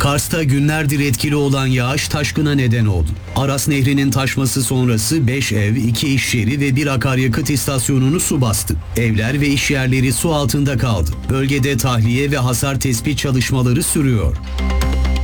Kars'ta günlerdir etkili olan yağış taşkına neden oldu. Aras Nehri'nin taşması sonrası 5 ev, 2 iş yeri ve bir akaryakıt istasyonunu su bastı. Evler ve iş yerleri su altında kaldı. Bölgede tahliye ve hasar tespit çalışmaları sürüyor.